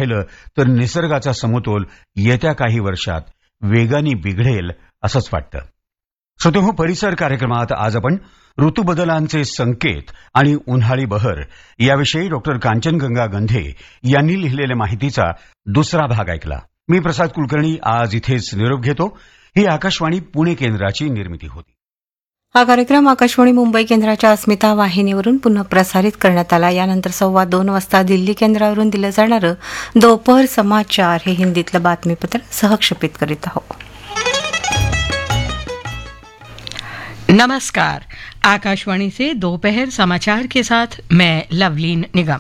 पाहिलं तर निसर्गाचा समतोल येत्या काही वर्षात वेगाने बिघडेल असंच वाटतं. श्रोतेहो, परिसर कार्यक्रमात आज आपण ऋतुबदलांचे संकेत आणि उन्हाळी बहर याविषयी डॉक्टर कांचनगंगा गंधे यांनी लिहिलेल्या माहितीचा दुसरा भाग ऐकला. मी प्रसाद कुलकर्णी आज इथेच निरोप घेतो. ही आकाशवाणी पुणे केंद्राची निर्मिती होती. हा कार्यक्रम आकाशवाणी मुंबई केंद्राच्या अस्मिता वाहिनीवरून पुन्हा प्रसारित करण्यात आला. यानंतर 2:15 वाजता दिल्ली केंद्रावरून दिलं जाणारं दोपहर समाचार हे हिंदीतलं बातमीपत्र सहक्षेपित करीत आहोत. नमस्कार, आकाशवाणी से दोपहर समाचार के साथ मैं लवलीन निगम.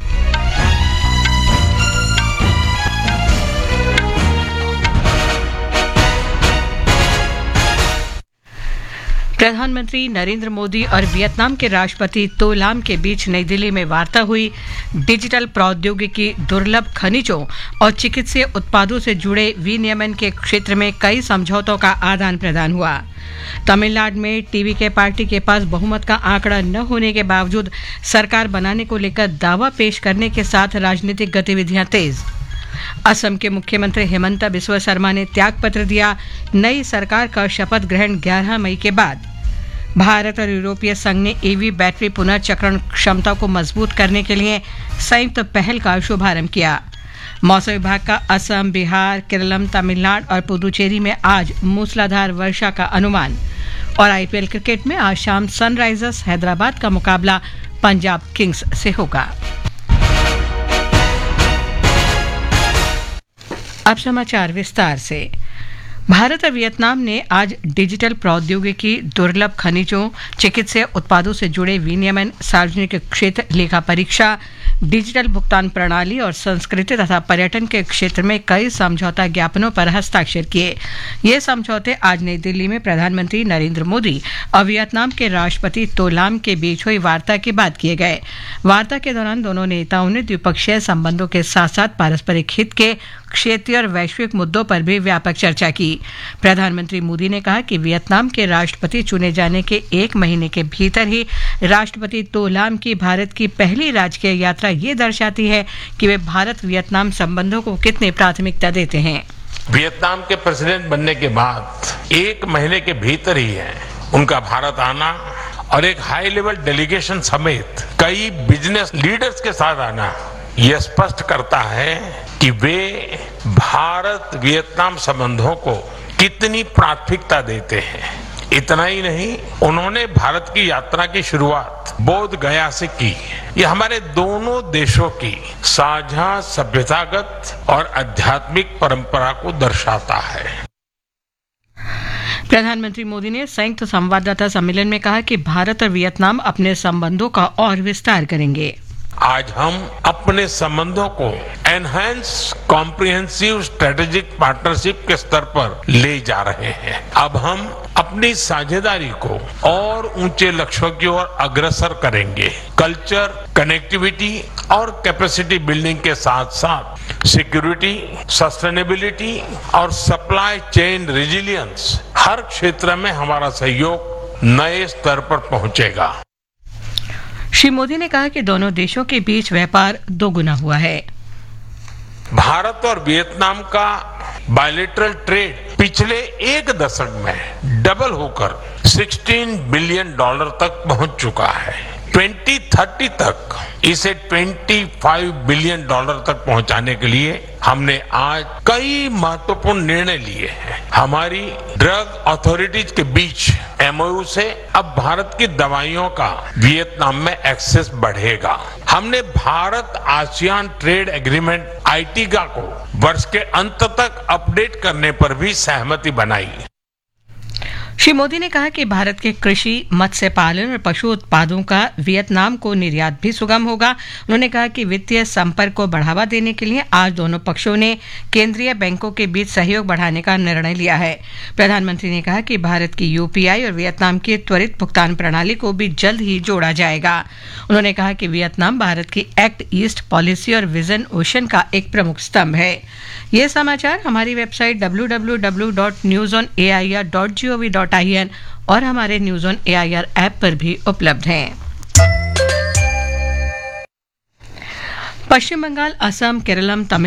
प्रधानमंत्री नरेंद्र मोदी और वियतनाम के राष्ट्रपति तो लाम के बीच नई दिल्ली में वार्ता हुई. डिजिटल प्रौद्योगिकी, दुर्लभ खनिजों और चिकित्सीय उत्पादों से जुड़े विनियमन के क्षेत्र में कई समझौतों का आदान प्रदान हुआ. तमिलनाडु में टीवीके पार्टी के पास बहुमत का आंकड़ा न होने के बावजूद सरकार बनाने को लेकर दावा पेश करने के साथ राजनीतिक गतिविधियां तेज. असम के मुख्यमंत्री हेमंत बिस्वा शर्मा ने त्यागपत्र दिया. नई सरकार का शपथ ग्रहण 11 मई के बाद. भारत और यूरोपीय संघ ने ईवी बैटरी पुनर्चक्रण क्षमता को मजबूत करने के लिए संयुक्त पहल का शुभारंभ किया. मौसम विभाग का असम, बिहार, केरलम, तमिलनाडु और पुदुचेरी में आज मूसलाधार वर्षा का अनुमान. और आईपीएल क्रिकेट में आज शाम सनराइजर्स हैदराबाद का मुकाबला पंजाब किंग्स से होगा. अब समाचार विस्तार से. भारत और वियतनाम ने आज डिजिटल प्रौद्योगिकी, दुर्लभ खनिजों, चिकित्सीय उत्पादों से जुड़े विनियमन, सार्वजनिक क्षेत्र लेखा परीक्षा, डिजिटल भुगतान प्रणाली और संस्कृति तथा पर्यटन के क्षेत्र में कई समझौता ज्ञापनों पर हस्ताक्षर किए. ये समझौते आज नई दिल्ली में प्रधानमंत्री नरेंद्र मोदी और वियतनाम के राष्ट्रपति तो लाम के बीच हुई वार्ता के बाद किए गए. वार्ता के दौरान दोनों नेताओं ने द्विपक्षीय संबंधों के साथ साथ पारस्परिक हित के क्षेत्रीय और वैश्विक मुद्दों पर भी व्यापक चर्चा की. प्रधानमंत्री मोदी ने कहा कि वियतनाम के राष्ट्रपति चुने जाने के 1 महीने के भीतर ही राष्ट्रपति तो लाम की भारत की पहली राजकीय यात्रा ये दर्शाती है कि वे भारत वियतनाम संबंधों को कितनी प्राथमिकता देते हैं. वियतनाम के प्रेसिडेंट बनने के बाद 1 महीने के भीतर ही है उनका भारत आना और एक हाई लेवल डेलीगेशन समेत कई बिजनेस लीडर्स के साथ आना यह स्पष्ट करता है कि वे भारत वियतनाम संबंधों को कितनी प्राथमिकता देते हैं. इतना ही नहीं, उन्होंने भारत की यात्रा की शुरुआत बोध गया से की. यह हमारे दोनों देशों की साझा सभ्यतागत और आध्यात्मिक परंपरा को दर्शाता है. प्रधानमंत्री मोदी ने संयुक्त संवाददाता सम्मेलन में कहा कि भारत और वियतनाम अपने संबंधों का और विस्तार करेंगे. आज हम अपने संबंधों को एनहांस कॉम्प्रिहेंसिव स्ट्रेटेजिक पार्टनरशिप के स्तर पर ले जा रहे हैं. अब हम अपनी साझेदारी को और ऊंचे लक्ष्यों की ओर अग्रसर करेंगे. कल्चर, कनेक्टिविटी और कैपेसिटी बिल्डिंग के साथ साथ सिक्योरिटी, सस्टेनेबिलिटी और सप्लाई चेन रेजिलियंस, हर क्षेत्र में हमारा सहयोग नए स्तर पर पहुंचेगा. श्री मोदी ने कहा कि दोनों देशों के बीच व्यापार दोगुना हुआ है. भारत और वियतनाम का बायलैटरल ट्रेड पिछले 1 दशक में डबल होकर $16 बिलियन तक पहुंच चुका है. 2030 तक इसे $25 बिलियन तक पहुंचाने के लिए हमने आज कई महत्वपूर्ण निर्णय लिए हैं. हमारी ड्रग अथॉरिटीज के बीच एमओयू से अब भारत की दवाइयों का वियतनाम में एक्सेस बढ़ेगा. हमने भारत आसियान ट्रेड एग्रीमेंट आईटीगा को वर्ष के अंत तक अपडेट करने पर भी सहमति बनाई. श्री मोदी ने कहा कि भारत के कृषि, मत्स्य पालन और पशु उत्पादों का वियतनाम को निर्यात भी सुगम होगा. उन्होंने कहा कि वित्तीय संपर्क को बढ़ावा देने के लिए आज दोनों पक्षों ने केंद्रीय बैंकों के बीच सहयोग बढ़ाने का निर्णय लिया है. प्रधानमंत्री ने कहा कि भारत की यूपीआई और वियतनाम की त्वरित भुगतान प्रणाली को भी जल्द ही जोड़ा जाएगा. उन्होंने कहा कि वियतनाम भारत की एक्ट ईस्ट पॉलिसी और विजन ओशन का एक प्रमुख स्तंभ है. ये समाचार हमारी वेबसाइट www.newsonair.gov.in और हमारे न्यूज ऑन एआईआर ऐप पर भी उपलब्ध हैं. पश्चिम बंगाल, असम, केरलम,